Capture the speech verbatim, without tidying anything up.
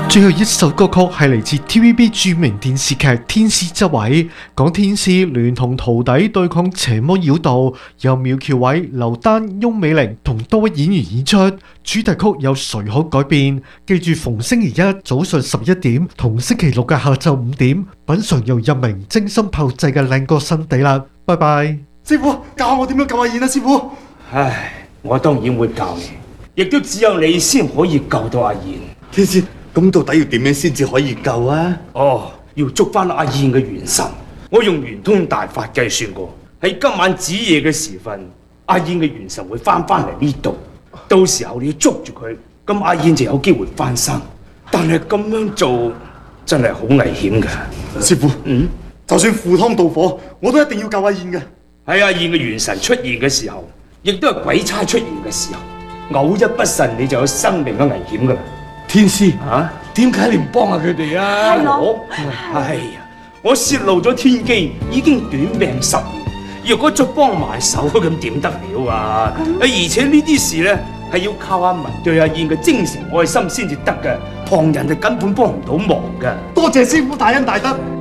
最後一首歌曲係嚟自 T V B 著名電視劇《天師執位》，講天師聯同徒弟對抗邪魔妖道，由苗僑偉、劉丹、翁美玲同多位演員演出。主題曲有誰可改變？記住逢星期一早上十一點同星期六嘅下晝五點，品嚐由任明精心炮製嘅靚歌新地啦！拜拜。 師傅教我點樣救阿燕啊！師傅， 唉，我當然會教你，亦都只有你先可以救到阿燕。 天師，咁到底要點樣先至可以救啊？ 哦，要捉翻阿燕嘅元神。我用圓通大法計算過，喺今晚子夜嘅時分，阿燕嘅元神會翻翻嚟呢度。到時候你要捉住佢，咁阿燕就有機會翻生。但係咁樣做真係好危險㗎。 師傅， 嗯， 就算赴湯蹈火，我都一定要救阿燕嘅。 喺阿燕嘅元神出現嘅時候，亦都係鬼差出現嘅時候，偶一不慎你就有生命嘅危險㗎啦。 天師啊， 點解你唔幫下佢哋啊？ 係咯， 我哎呀，我泄露咗天機，已經短命十年。若果再幫埋手，咁點得了啊？而且呢啲事咧，係要靠阿文對阿燕嘅精誠愛心先至得嘅，旁人係根本幫唔到忙㗎。 多謝師傅大恩大德。